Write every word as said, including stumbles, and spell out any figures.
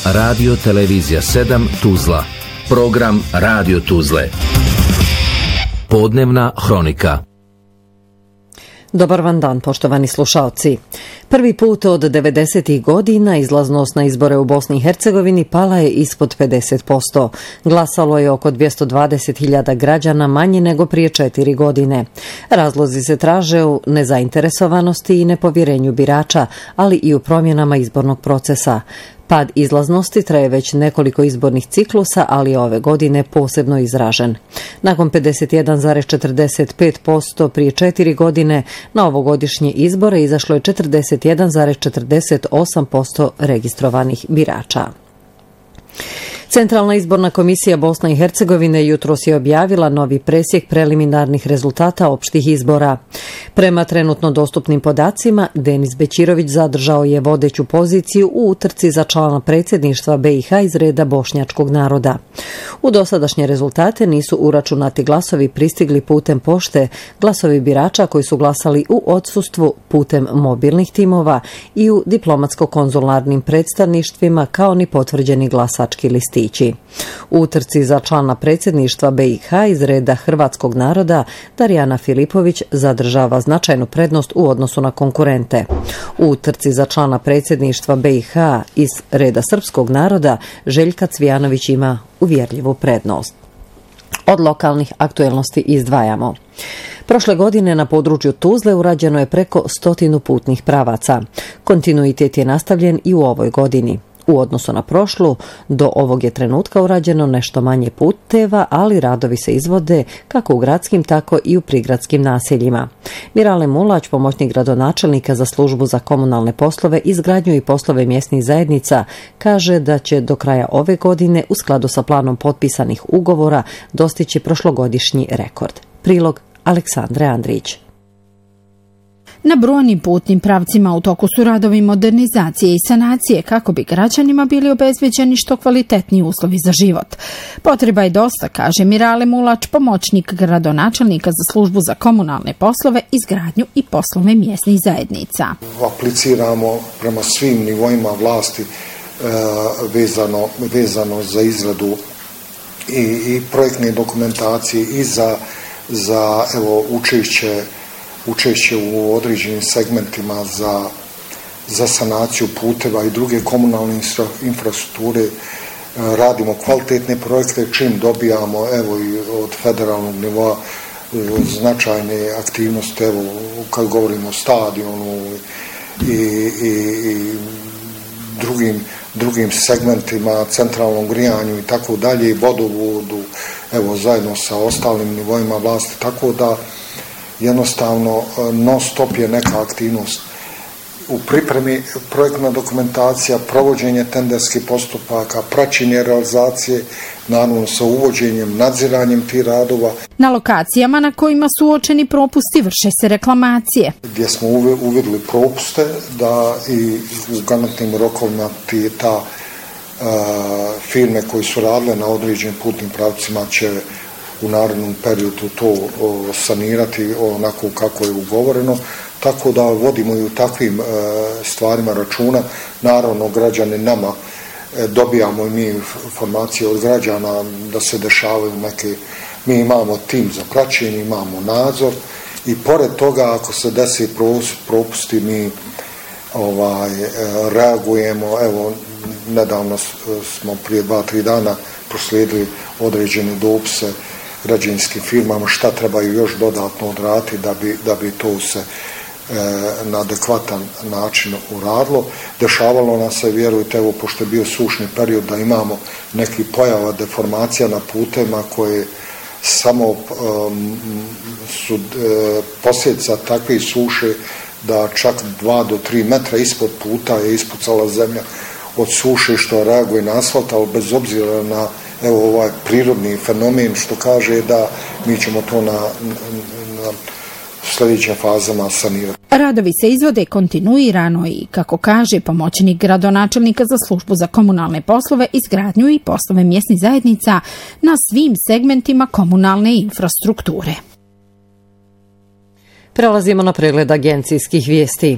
Radio Televizija sedam Tuzla. Program Radio Tuzle. Podnevna hronika. Dobar vam dan, poštovani slušaoci. Prvi put od devedesetih godina izlaznost na izbore u Bosni i Hercegovini pala je ispod pedeset posto. Glasalo je oko dvjesto dvadeset hiljada građana manje nego prije četiri godine. Razlozi se traže u nezainteresovanosti i nepovjerenju birača, ali i u promjenama izbornog procesa. Pad izlaznosti traje već nekoliko izbornih ciklusa, ali ove godine posebno izražen. Nakon pedeset jedan zarez četrdeset pet posto prije četiri godine, na ovogodišnje izbore izašlo je četrdeset jedan zarez četrdeset osam posto registrovanih birača. Centralna izborna komisija Bosne i Hercegovine jutros je objavila novi presjek preliminarnih rezultata opštih izbora. Prema trenutno dostupnim podacima, Denis Bećirović zadržao je vodeću poziciju u utrci za člana predsjedništva B i H iz reda bošnjačkog naroda. U dosadašnje rezultate nisu uračunati glasovi pristigli putem pošte, glasovi birača koji su glasali u odsustvu putem mobilnih timova i u diplomatsko-konzularnim predstavništvima, kao ni potvrđeni glasački listići. U utrci za člana predsjedništva B i H iz reda hrvatskog naroda Darijana Filipović zadržava značajnu prednost u odnosu na konkurente. U utrci za člana predsjedništva B i H iz reda srpskog naroda Željka Cvijanović ima uvjerljivu prednost. Od lokalnih aktuelnosti izdvajamo. Prošle godine na području Tuzle urađeno je preko stotinu putnih pravaca. Kontinuitet je nastavljen i u ovoj godini. U odnosu na prošlu, do ovog je trenutka urađeno nešto manje puteva, ali radovi se izvode kako u gradskim, tako i u prigradskim naseljima. Mirale Mulać, pomoćnik gradonačelnika za službu za komunalne poslove, izgradnju i poslove mjesnih zajednica, kaže da će do kraja ove godine, u skladu sa planom potpisanih ugovora, dostići prošlogodišnji rekord. Prilog Aleksandre Andrić. Na brojnim putnim pravcima u toku su radovi modernizacije i sanacije kako bi građanima bili obezbeđeni što kvalitetniji uslovi za život. Potreba je dosta, kaže Mirale Mulač, pomoćnik gradonačelnika za službu za komunalne poslove, izgradnju i poslove mjesnih zajednica. Apliciramo prema svim nivoima vlasti e, vezano, vezano za izradu i, i projektne dokumentacije i za, za evo, učešće učešće u određenim segmentima za, za sanaciju puteva i druge komunalne infrastrukture. Radimo kvalitetne projekte, čim dobijamo evo i od federalnog nivoa značajne aktivnosti, evo kad govorimo o stadionu i, i, i drugim, drugim segmentima, centralnom grijanju i tako dalje, i vodovodu, evo zajedno sa ostalim nivoima vlasti, tako da jednostavno non stop je neka aktivnost. U pripremi projektna dokumentacija, provođenje tenderskih postupaka, praćenje realizacije, naravno sa uvođenjem, nadziranjem tih radova. Na lokacijama na kojima su uočeni propusti vrše se reklamacije. Gdje smo uvidjeli propuste da i u garantnim rokovima ti ta uh, firme koji su radile na određenim putnim pravcima će u narednom periodu to o, sanirati onako kako je ugovoreno, tako da vodimo i u takvim e, stvarima računa. Naravno, građani nama e, dobijamo i mi informacije od građana da se dešavaju neke, mi imamo tim za praćenje, imamo nadzor i pored toga ako se desi propusti mi ovaj, e, reagujemo. Evo, nedavno smo prije dva, tri dana proslijedili određene dopise građevinskim firmama šta trebaju još dodatno odraditi da bi, da bi to se e, na adekvatan način uradilo. Dešavalo nas se, vjerujte, evo, pošto je bio sušni period, da imamo neki pojava deformacija na putevima koje samo um, su e, posljedica takve suše da čak dva do tri metra ispod puta je ispucala zemlja od suše što reaguje na asfalt, ali bez obzira na evo ovaj prirodni fenomen što kaže da mi ćemo to na, na sljedećim fazama sanirati. Radovi se izvode kontinuirano i, kako kaže pomoćnik gradonačelnika za službu za komunalne poslove, izgradnju i poslove mjesnih zajednica na svim segmentima komunalne infrastrukture. Prelazimo na pregled agencijskih vijesti.